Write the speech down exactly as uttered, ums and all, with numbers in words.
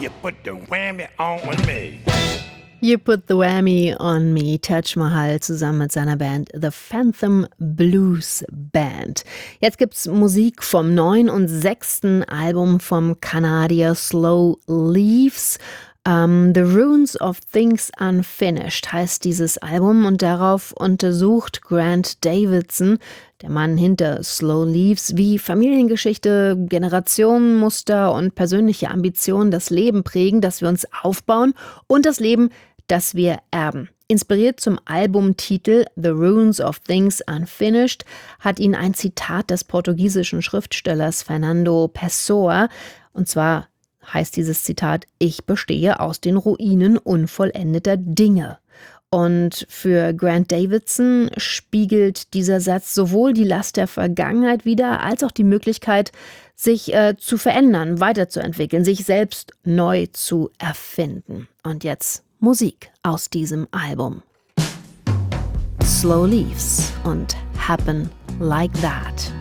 You put the whammy on me. You Put the Whammy on Me, Taj Mahal zusammen mit seiner Band The Phantom Blues Band. Jetzt gibt's Musik vom neuen und sechsten Album vom Kanadier Slow Leaves. Um, The Ruins of Things Unfinished heißt dieses Album und darauf untersucht Grant Davidson, der Mann hinter Slow Leaves, wie Familiengeschichte, Generationenmuster und persönliche Ambitionen das Leben prägen, das wir uns aufbauen und das Leben, das wir erben. Inspiriert zum Albumtitel The Ruins of Things Unfinished hat ihn ein Zitat des portugiesischen Schriftstellers Fernando Pessoa, und zwar heißt dieses Zitat: Ich bestehe aus den Ruinen unvollendeter Dinge. Und für Grant Davidson spiegelt dieser Satz sowohl die Last der Vergangenheit wider, als auch die Möglichkeit, sich äh, zu verändern, weiterzuentwickeln, sich selbst neu zu erfinden. Und jetzt Musik aus diesem Album. Slow Leaves und Happen Like That.